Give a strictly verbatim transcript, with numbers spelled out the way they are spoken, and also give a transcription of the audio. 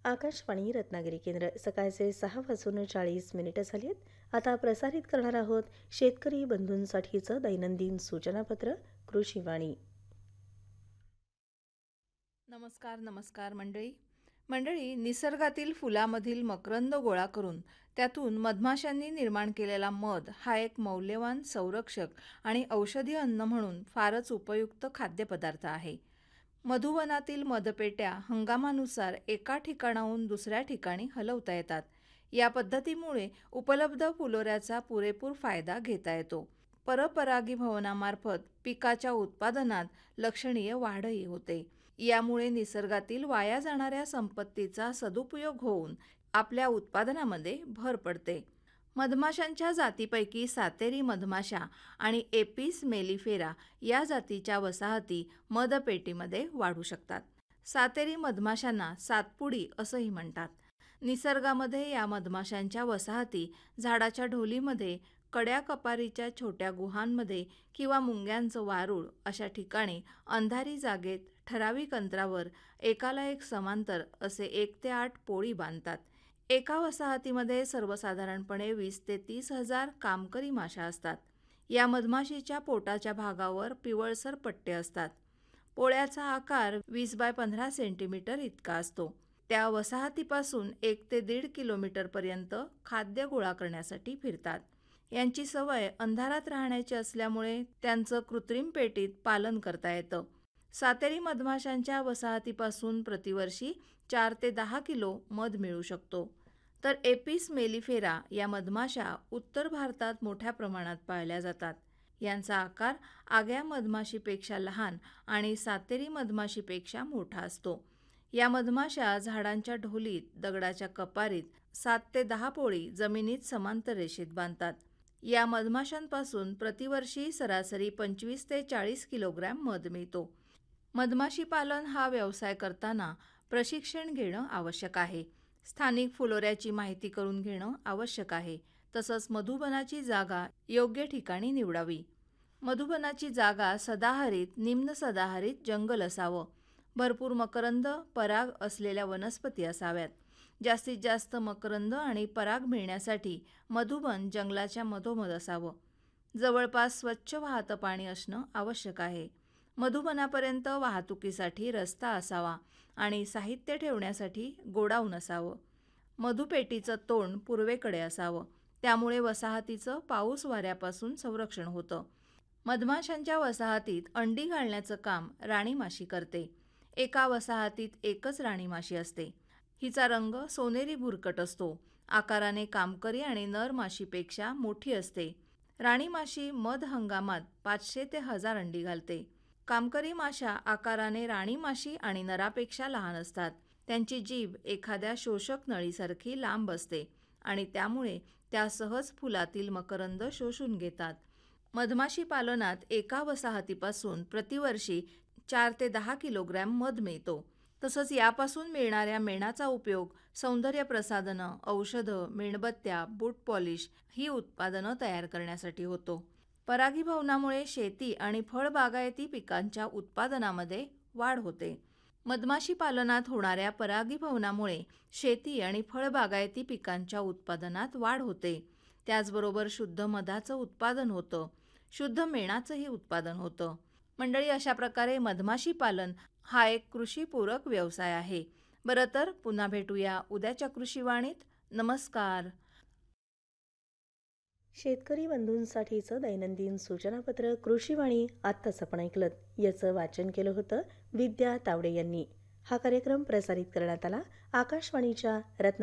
आकाशवाणी रत्नागिरी केंद्र सकाळचे सहा वाजून चाळीस मिनिटं झालीत। आता प्रसारित करणार आहोत शेतकरी बंधूंसाठीचं दैनंदिन सूचनापत्र कृषीवाणी। नमस्कार नमस्कार मंडळी मंडळी निसर्गातील फुलामधील मकरंद गोळा करून त्यातून मधमाशांनी निर्माण केलेला मध हा एक मौल्यवान संरक्षक आणि औषधी अन्न म्हणून फारच उपयुक्त खाद्यपदार्थ आहे। मधुवनातील मधपेट्या हंगामानुसार एका ठिकाणाहून दुसऱ्या ठिकाणी हलवता येतात। या पद्धतीमुळे उपलब्ध फुलोऱ्याचा पुरेपूर फायदा घेता येतो। परपरागीभवनामार्फत पिकाच्या उत्पादनात लक्षणीय वाढही होते। यामुळे निसर्गातील वाया जाणाऱ्या संपत्तीचा सदुपयोग होऊन आपल्या उत्पादनामध्ये भर पडते। मधमाशांच्या जातीपैकी सातेरी मधमाशा आणि एपिस मेलिफेरा या जातीच्या वसाहती मधपेटीमध्ये वाढू शकतात। सातेरी मधमाशांना सातपुडी असंही म्हणतात। निसर्गामध्ये या मधमाशांच्या वसाहती झाडाच्या ढोलीमध्ये, कड्या कपारीच्या छोट्या गुहांमध्ये किंवा मुंग्यांचं वारूळ अशा ठिकाणी अंधारी जागेत ठराविक अंतरावर एकाला एक समांतर असे एक ते आठ पोळी बांधतात। एका वसाहतीमध्ये सर्वसाधारणपणे वीस ते तीस हजार कामकरी माशा असतात। या मधमाशीच्या पोटाच्या भागावर पिवळसर पट्टे असतात। पोळ्याचा आकार वीस बाय पंधरा सेंटीमीटर इतका असतो। त्या वसाहतीपासून एक ते दीड किलोमीटरपर्यंत खाद्य गोळा करण्यासाठी फिरतात। यांची सवय अंधारात राहण्याची असल्यामुळे त्यांचं कृत्रिम पेटीत पालन करता येतं। सातेरी मधमाशांच्या वसाहतीपासून प्रतिवर्षी चार ते दहा किलो मध मिळू शकतो। तर एपिस मेलिफेरा या मधमाशा उत्तर भारतात मोठ्या प्रमाणात पाळल्या जातात। यांचा आकार आग्या मधमाशीपेक्षा लहान आणि सातेरी मधमाशीपेक्षा मोठा असतो। या मधमाशा झाडांच्या ढोलीत, दगडाच्या कपारीत सात ते दहा पोळी जमिनीत समांतर रेषेत बांधतात। या मधमाशांपासून प्रतिवर्षी सरासरी पंचवीस ते चाळीस किलोग्रॅम मध मिळतो। मधमाशी पालन हा व्यवसाय करताना प्रशिक्षण घेणं आवश्यक आहे। स्थानिक फुलोऱ्याची माहिती करून घेणं आवश्यक आहे। तसंच मधुबनाची जागा योग्य ठिकाणी निवडावी। मधुबनाची जागा सदाहरित, निम्न सदाहरित जंगल असावं। भरपूर मकरंद, पराग असलेल्या वनस्पती असाव्यात। जास्तीत जास्त मकरंद आणि पराग मिळण्यासाठी मधुबन जंगलाच्या मधोमध असावं। जवळपास स्वच्छ वाहतं पाणी असणं आवश्यक आहे। मधुबनापर्यंत वाहतुकीसाठी रस्ता असावा आणि साहित्य ठेवण्यासाठी गोडाऊन असावं। मधुपेटीचं तोंड पूर्वेकडे असावं, त्यामुळे वसाहतीचं पाऊस वाऱ्यापासून संरक्षण होतं। मधमाशांच्या वसाहतीत अंडी घालण्याचं काम राणी माशी करते। एका वसाहतीत एकच राणी माशी असते। हिचा रंग सोनेरी भुरकट असतो। आकाराने कामकरी आणि नर माशीपेक्षा मोठी असते। राणी माशी मध हंगामात पाचशे ते हजार अंडी घालते। कामकरी माशा आकाराने राणी माशी आणि नरापेक्षा लहान असतात। त्यांची जीभ एखाद्या शोषक नळीसारखी लांब असते आणि त्यामुळे त्या सहज फुलातील मकरंद शोषून घेतात। मधमाशी पालनात एका वसाहतीपासून प्रतिवर्षी चार ते दहा किलोग्रॅम मध मिळतो। तसंच यापासून मिळणाऱ्या मेणाचा उपयोग सौंदर्य प्रसाधनं, औषधं, मेणबत्त्या, बूट पॉलिश ही उत्पादनं तयार करण्यासाठी होतो। परागीभवनामुळे शेती आणि फळबागायती पिकांच्या उत्पादनामध्ये वाढ होते। मधमाशी पालनात होणाऱ्या परागीभवनामुळे शेती आणि फळबागायती पिकांच्या उत्पादनात वाढ होते। त्याचबरोबर शुद्ध मधाचं उत्पादन होतं। शुद्ध मेणाचंही उत्पादन होतं। मंडळी, अशा प्रकारे मधमाशी पालन हा एक कृषीपूरक व्यवसाय आहे। बरं तर पुन्हा भेटूया उद्याच्या कृषीवाणीत। नमस्कार। शेतकरी बंधूंसाठीचं दैनंदिन सूचनापत्र कृषीवाणी आत्ताच आपण ऐकलं। याचं वाचन केलं होतं विद्या तावडे यांनी। हा कार्यक्रम प्रसारित करण्यात आला आकाशवाणीच्या रत्ना